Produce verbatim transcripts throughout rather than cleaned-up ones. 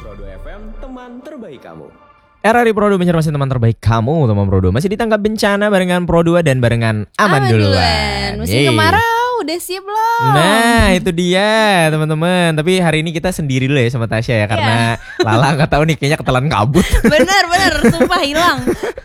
Pro dua F M, teman terbaik kamu. Era di Pro dua masih teman terbaik kamu, teman Pro dua masih ditangkap bencana barengan Pro dua dan barengan Aman, Aman duluan. Musim Yeay. kemarau udah siap belum? Nah itu dia teman-teman. Tapi hari ini kita sendiri dulu ya sama Tasya ya, karena yeah. Lala nggak tahu nih kayaknya ketelan kabut. Bener bener, sumpah hilang.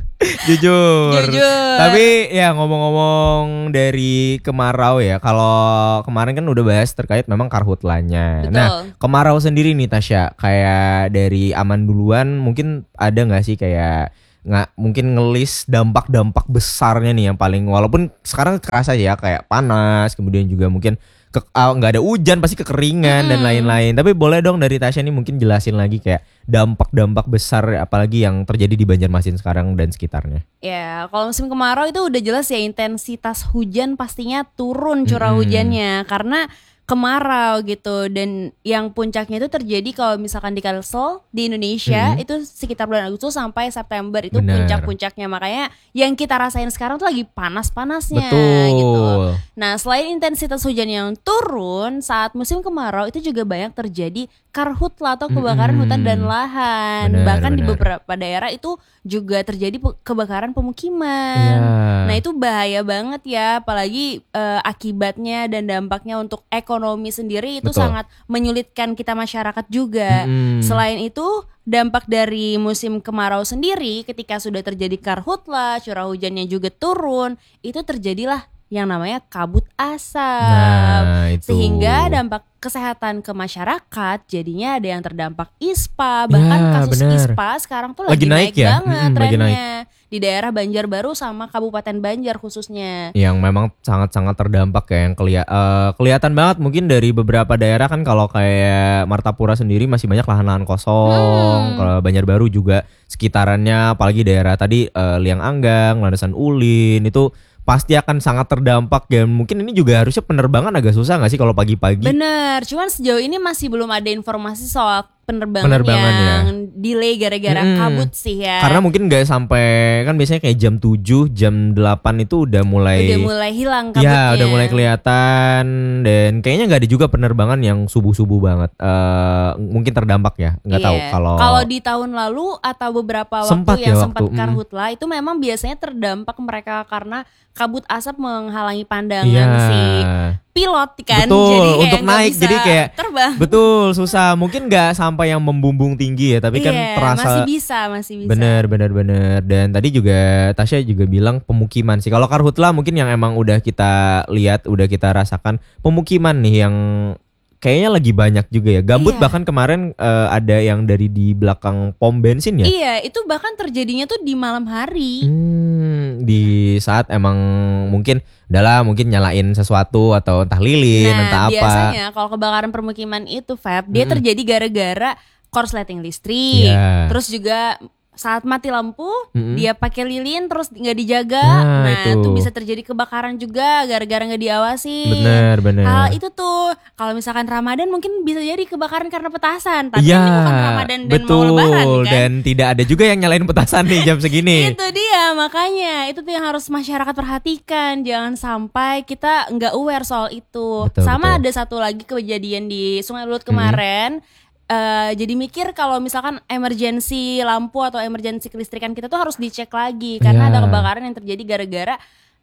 Jujur. Jujur. Tapi ya ngomong-ngomong dari kemarau ya, kalau kemarin kan udah bahas terkait memang karhutlanya. Betul. Nah kemarau sendiri nih Tasya, kayak dari Aman duluan mungkin ada nggak sih kayak nggak mungkin ngelis dampak-dampak besarnya nih yang paling, walaupun sekarang kerasa ya kayak panas, kemudian juga mungkin ke, ah, nggak ada hujan pasti kekeringan hmm. dan lain-lain. Tapi boleh dong dari Tasya nih mungkin jelasin lagi kayak dampak-dampak besar apalagi yang terjadi di Banjarmasin sekarang dan sekitarnya. Ya kalau musim kemarau itu udah jelas ya, intensitas hujan pastinya turun curah hmm. hujannya karena kemarau gitu. Dan yang puncaknya itu terjadi kalau misalkan di Kalsel di Indonesia hmm. itu sekitar bulan Agustus sampai September itu Bener. puncak-puncaknya. Makanya yang kita rasain sekarang tuh lagi panas-panasnya. Betul. Gitu. Nah selain intensitas hujan yang turun saat musim kemarau itu juga banyak terjadi karhutla atau kebakaran hmm. hutan dan lahan. Bener, Bahkan bener. di beberapa daerah itu juga terjadi kebakaran pemukiman. Yeah. Nah itu bahaya banget ya, apalagi uh, akibatnya dan dampaknya untuk ekonomi sendiri itu Betul. sangat menyulitkan kita masyarakat juga. Mm-hmm. Selain itu dampak dari musim kemarau sendiri ketika sudah terjadi karhutla, curah hujannya juga turun, itu terjadilah yang namanya kabut asap. Nah, itu. Sehingga dampak kesehatan ke masyarakat jadinya ada yang terdampak ispa. Bahkan ya, kasus bener. ispa sekarang tuh lagi, lagi naik, naik ya? banget hmm, trennya di daerah Banjarbaru sama Kabupaten Banjar khususnya. Yang memang sangat-sangat terdampak ya, yang kelia- uh, kelihatan banget mungkin dari beberapa daerah kan. Kalau kayak Martapura sendiri masih banyak lahan-lahan kosong. hmm. Kalau Banjarbaru juga sekitarannya, apalagi daerah tadi uh, Liang Anggang, Landasan Ulin itu pasti akan sangat terdampak. Dan mungkin ini juga harusnya penerbangan agak susah gak sih kalau pagi-pagi? Bener, cuman sejauh ini masih belum ada informasi soal penerbangan, penerbangan yang ya. delay gara-gara hmm. kabut sih ya. Karena mungkin gak sampai, kan biasanya kayak jam tujuh, jam delapan itu udah mulai Udah mulai hilang kabutnya. Ya udah mulai kelihatan. Dan kayaknya gak ada juga penerbangan yang subuh-subuh banget. uh, Mungkin terdampak ya, gak iya. tahu kalau Kalau di tahun lalu atau beberapa sempat waktu yang ya, sempat waktu. karhutla hmm. itu memang biasanya terdampak mereka karena kabut asap menghalangi pandangan ya. si pilot kan. Betul, jadi untuk naik jadi kayak terbang. Betul, susah. Mungkin gak sampai yang membumbung tinggi ya, tapi kan iya, terasa masih bisa, masih bisa. Bener, bener, bener. Dan tadi juga Tasya juga bilang pemukiman sih. Kalau karhutla mungkin yang emang udah kita lihat, udah kita rasakan, pemukiman nih yang kayaknya lagi banyak juga ya. Gambut iya. bahkan kemarin uh, ada yang dari di belakang pom bensin ya. Iya, itu bahkan terjadinya tuh di malam hari. Hmm, di saat emang mungkin udahlah mungkin nyalain sesuatu atau entah lilin, nah, entah apa. Nah biasanya kalau kebakaran permukiman itu Feb, dia hmm. terjadi gara-gara korsleting listrik. Yeah. Terus juga saat mati lampu, mm-hmm. dia pakai lilin terus nggak dijaga, nah, nah itu. itu bisa terjadi kebakaran juga gara-gara nggak diawasi. Bener, bener. Hal itu tuh kalau misalkan Ramadan mungkin bisa jadi kebakaran karena petasan, tapi ya, ini bukan Ramadan dan betul. mau Lebaran kan. Dan tidak ada juga yang nyalain petasan nih jam segini. Itu dia, makanya itu tuh yang harus masyarakat perhatikan, jangan sampai kita nggak aware soal itu. Betul, Sama betul. ada satu lagi kejadian di Sungai Lulut kemarin. Hmm. Uh, jadi mikir kalau misalkan emergensi lampu atau emergensi kelistrikan kita tuh harus dicek lagi karena yeah. ada kebakaran yang terjadi gara-gara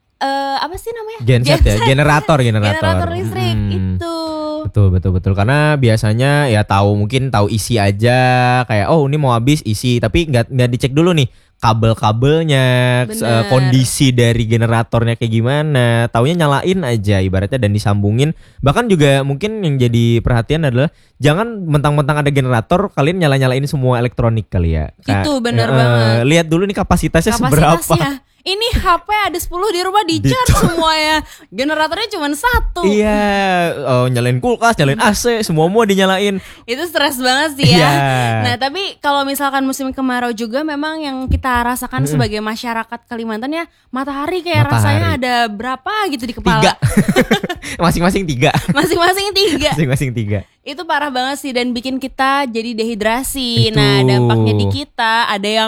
uh, apa sih namanya? Genset, genset ya, generator, generator. Generator listrik hmm. itu. Betul, betul, betul. Karena biasanya ya tahu mungkin tahu isi aja kayak oh ini mau habis isi, tapi nggak nggak dicek dulu nih kabel-kabelnya, uh, kondisi dari generatornya kayak gimana. Taunya nyalain aja ibaratnya dan disambungin. Bahkan juga mungkin yang jadi perhatian adalah jangan mentang-mentang ada generator kalian nyala-nyalain semua elektronik kali ya. Itu benar uh, banget. Lihat dulu nih kapasitasnya, kapasitasnya seberapa. Ini H P ada sepuluh di rumah di-charge semuanya. Generatornya cuma satu. Iya, oh, nyalain kulkas, nyalain A C, semua-semua dinyalain. Itu stres banget sih ya. Yeah. Nah, tapi kalau misalkan musim kemarau juga memang yang kita rasakan mm. sebagai masyarakat Kalimantan ya, matahari kayak matahari. Rasanya ada berapa gitu di kepala. Tiga. Masing-masing tiga. Masing-masing tiga. Masing-masing tiga. Itu parah banget sih dan bikin kita jadi dehidrasi. Itu. Nah, dampaknya di kita ada yang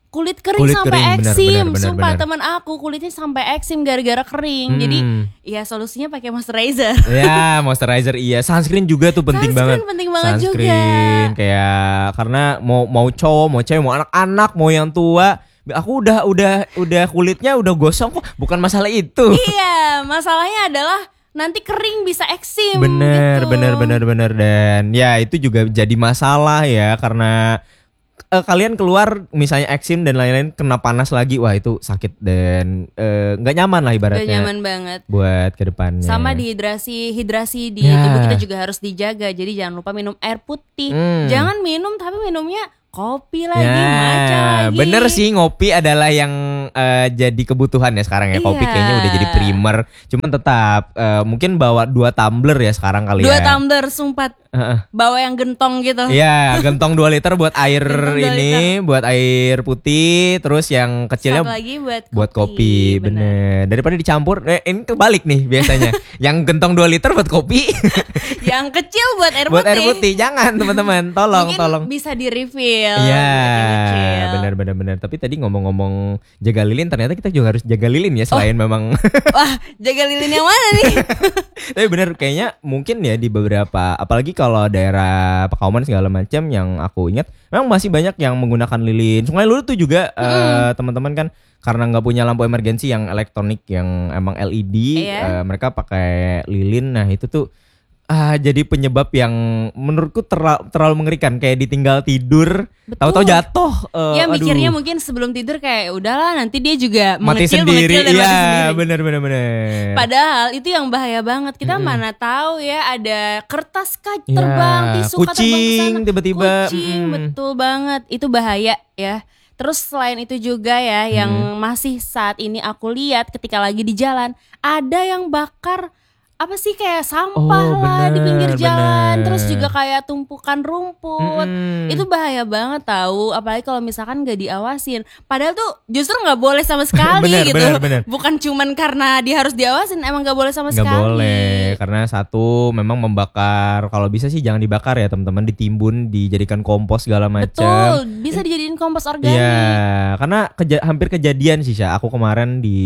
kulit kering Kulit sampai kering, benar, eksim. benar, benar, Sumpah benar. teman aku kulitnya sampai eksim gara-gara kering. Hmm. Jadi ya solusinya pakai moisturizer. Ya, moisturizer iya, sunscreen juga tuh penting Sunscreen banget. penting banget Sunscreen, juga. kayak karena mau mau cowok, mau cewek, mau anak-anak, mau yang tua, aku udah udah udah kulitnya udah gosong kok, bukan masalah itu. Iya, masalahnya adalah nanti kering bisa eksim. Bener, gitu. bener, bener, bener, dan ya itu juga jadi masalah ya karena eh, kalian keluar misalnya eksim dan lain-lain kena panas lagi, wah itu sakit dan eh, nggak nyaman lah Gak ibaratnya nyaman banget. buat kedepannya. Sama dehidrasi, hidrasi di Ya. tubuh kita juga harus dijaga. Jadi jangan lupa minum air putih. Hmm. Jangan minum tapi minumnya kopi lagi, Ya, matcha lagi. bener sih ngopi adalah yang eh, jadi kebutuhan ya sekarang ya. Kopi Iya. kayaknya udah jadi primer. Cuman tetap eh, mungkin bawa dua tumbler ya sekarang kali Dua ya. tumbler sumpah. Heeh. Bawa yang gentong gitu. Iya, gentong dua liter buat air Gentong dua ini, buat air putih, terus yang kecilnya Satu lagi buat kopi. buat kopi, bener. Daripada dicampur, eh, ini kebalik nih biasanya. Yang gentong dua liter buat kopi, Yang kecil buat air buat putih. air putih. Jangan teman-teman, tolong, Mungkin tolong. bisa di refill. Iya, benar. benar, benar, benar. Tapi tadi ngomong-ngomong jaga lilin, ternyata kita juga harus jaga lilin ya selain Oh. memang. Wah, jaga lilin yang mana nih? Tapi bener kayaknya mungkin ya di beberapa, apalagi kalau daerah Pakauman segala macam yang aku ingat, memang masih banyak yang menggunakan lilin. Sungai Lulut tuh juga eh, teman-teman kan karena nggak punya lampu emergensi yang elektronik yang emang L E D, Iya. eh, mereka pakai lilin. Nah itu tuh ah jadi penyebab yang menurutku terla- terlalu mengerikan, kayak ditinggal tidur, Betul. tahu-tahu jatuh. eh, Ya aduh. mikirnya mungkin sebelum tidur kayak udahlah nanti dia juga mati mengecil, sendiri, mengecil dan mati iya sendiri. bener bener bener. Padahal itu yang bahaya banget. Kita mana tahu ya ada kertas kaca terbang, Ya, tisu terbang ke kucing sana. tiba-tiba, Kucing, mm. betul banget. Itu bahaya ya. Terus selain itu juga ya yang masih saat ini aku lihat ketika lagi di jalan, ada yang bakar apa sih kayak sampah Oh, lah di pinggir bener, jalan, bener. terus juga kayak tumpukan rumput. Mm-mm. Itu bahaya banget tahu, apalagi kalau misalkan gak diawasin. Padahal tuh justru nggak boleh sama sekali Bener, gitu. bener, bener. Bukan cuman karena dia harus diawasin, emang nggak boleh sama Nggak sekali. boleh karena satu memang membakar, kalau bisa sih jangan dibakar ya teman-teman, ditimbun dijadikan kompos segala macam. Betul, bisa dijadiin kompos organik. Iya, karena keja- hampir kejadian sih Syah. Aku kemarin di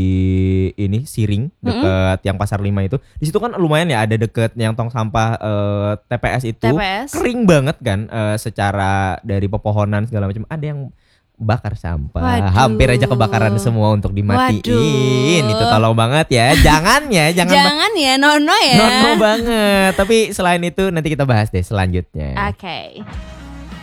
ini Siring deket yang Pasar Lima itu. Di situ kan lumayan ya, ada deket yang tong sampah eh, T P S itu. T P S. Kering banget kan eh, secara dari pepohonan segala macam. Ada yang bakar sampah. Waduh. Hampir aja kebakaran semua untuk dimatiin. Waduh. Itu tolong banget ya. Jangan ya, jangan ba- Jangan ya, nono ya. Nono banget. Tapi selain itu nanti kita bahas deh selanjutnya. Oke.